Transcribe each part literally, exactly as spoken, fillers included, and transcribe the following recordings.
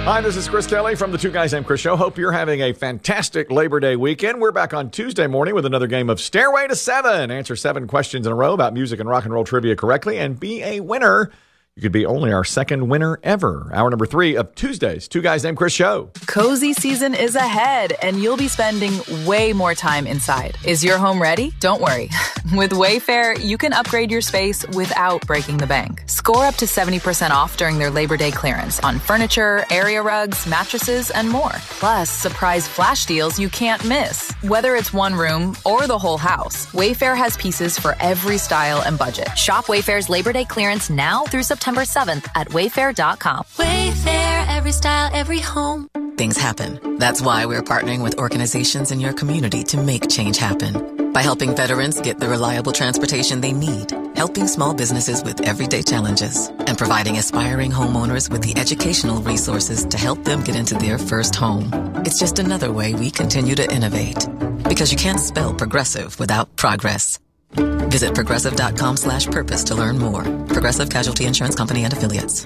Hi, this is Chris Kelly from the Two Guys Named Chris Show. Hope you're having a fantastic Labor Day weekend. We're back on Tuesday morning with another game of Stairway to Seven. Answer seven questions in a row about music and rock and roll trivia correctly and be a winner. You could be only our second winner ever. Hour number three of Tuesday's Two Guys Named Chris Show. Cozy season is ahead, and you'll be spending way more time inside. Is your home ready? Don't worry. With Wayfair, you can upgrade your space without breaking the bank. Score up to seventy percent off during their Labor Day clearance on furniture, area rugs, mattresses, and more. Plus, surprise flash deals you can't miss. Whether it's one room or the whole house, Wayfair has pieces for every style and budget. Shop Wayfair's Labor Day clearance now through September seventh at wayfair dot com. Wayfair, every style, every home. Things happen. That's why we're partnering with organizations in your community to make change happen. By helping veterans get the reliable transportation they need, helping small businesses with everyday challenges, and providing aspiring homeowners with the educational resources to help them get into their first home. It's just another way we continue to innovate. Because you can't spell progressive without progress. Visit progressive.com slash purpose to learn more. Progressive Casualty Insurance Company and Affiliates.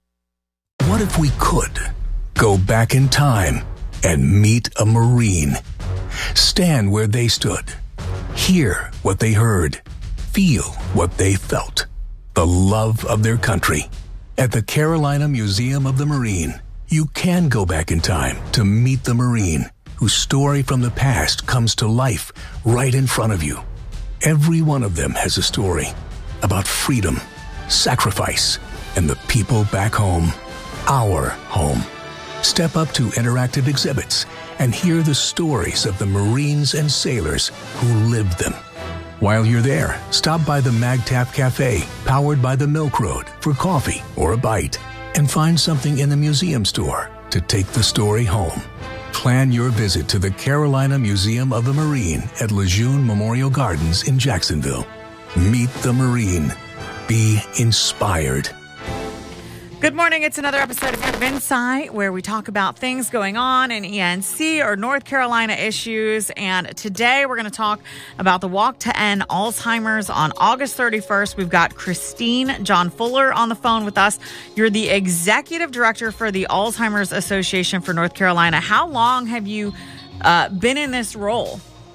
What if we could go back in time and meet a Marine? Stand where they stood. Hear what they heard. Feel what they felt. The love of their country. At the Carolina Museum of the Marine, you can go back in time to meet the Marine, whose story from the past comes to life right in front of you. Every one of them has a story about freedom, sacrifice, and the people back home. Our home. Step up to interactive exhibits and hear the stories of the Marines and sailors who lived them. While you're there, stop by the Magtap Cafe, powered by the Milk Road, for coffee or a bite, and find something in the museum store to take the story home. Plan your visit to the Carolina Museum of the Marine at Lejeune Memorial Gardens in Jacksonville. Meet the Marine. Be inspired. Good morning. It's another episode of Active Insight where we talk about things going on in E N C or North Carolina issues. And today we're going to talk about the Walk to End Alzheimer's on August thirty-first. We've got Christine John Fuller on the phone with us. You're the executive director for the Alzheimer's Association for North Carolina. How long have you uh, been in this role?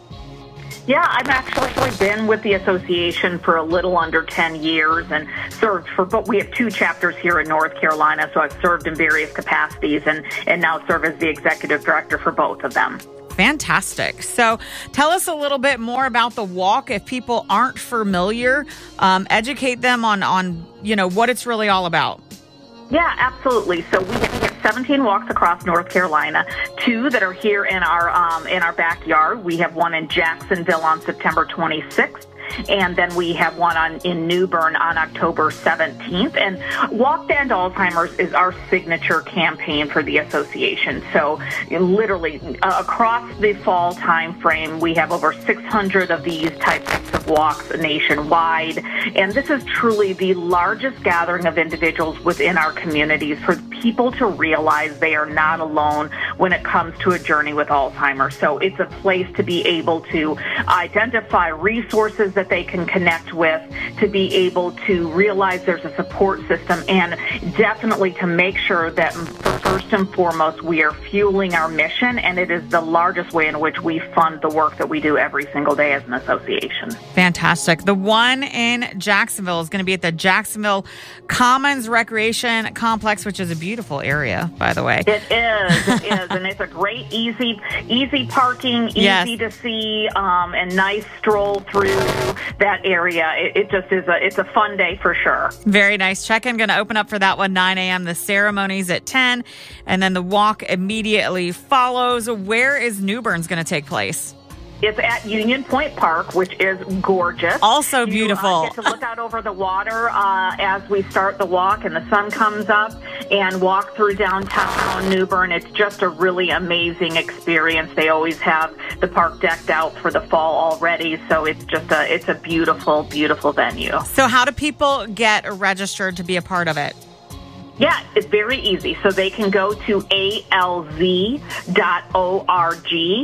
Yeah, I've actually been with the association for a little under ten years and served for, but we have two chapters here in North Carolina, so I've served in various capacities and, and now serve as the executive director for both of them. Fantastic. So tell us a little bit more about the walk. If people aren't familiar, um, educate them on, on, you know, what it's really all about. Yeah, absolutely. So we have seventeen walks across North Carolina, two that are here in our um, in our backyard. We have one in Jacksonville on September twenty-sixth. And then we have one on in New Bern on October seventeenth. And Walk to End Alzheimer's is our signature campaign for the association. So literally uh, across the fall time frame, we have over six hundred of these types of walks nationwide. And this is truly the largest gathering of individuals within our communities for people to realize they are not alone when it comes to a journey with Alzheimer's. So it's a place to be able to identify resources that they can connect with, to be able to realize there's a support system, and definitely to make sure that first and foremost we are fueling our mission, and it is the largest way in which we fund the work that we do every single day as an association. Fantastic. The one in Jacksonville is going to be at the Jacksonville Commons Recreation Complex, which is a beautiful area, by the way. It is. It is. And it's a great, easy, easy parking, easy yes. to see, um, and nice stroll through that area. It, it just is a, it's a fun day for sure. Very nice. Check-in going to open up for that one, nine a.m. The ceremony's at ten, and then the walk immediately follows. Where is New Bern's going to take place? It's at Union Point Park, which is gorgeous. Also beautiful. You uh, get to look out over the water uh, as we start the walk and the sun comes up, and walk through downtown New Bern. It's just a really amazing experience. They always have the park decked out for the fall already, so it's just a it's a beautiful, beautiful venue. So how do people get registered to be a part of it? Yeah, it's very easy. So they can go to A L Z dot org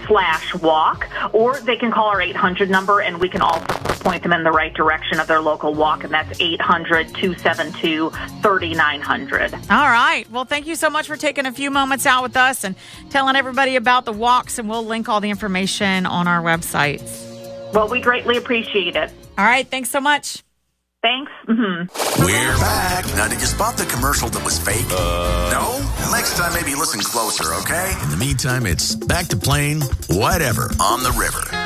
slash walk, or they can call our eight hundred number, and we can also point them in the right direction of their local walk, and that's eight hundred, two seven two, three nine zero zero. All right. Well, thank you so much for taking a few moments out with us and telling everybody about the walks, and we'll link all the information on our websites. Well, we greatly appreciate it. All right. Thanks so much. Thanks. Mm-hmm. We're back. Now, did you spot the commercial that was fake? Uh, no? Next time, maybe listen closer, okay? In the meantime, it's back to playing whatever on the river.